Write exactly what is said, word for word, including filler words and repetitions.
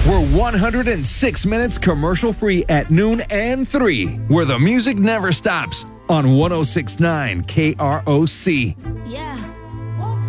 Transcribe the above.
We're one hundred six minutes commercial free at noon and three, where the music never stops on one oh six point nine K R O C.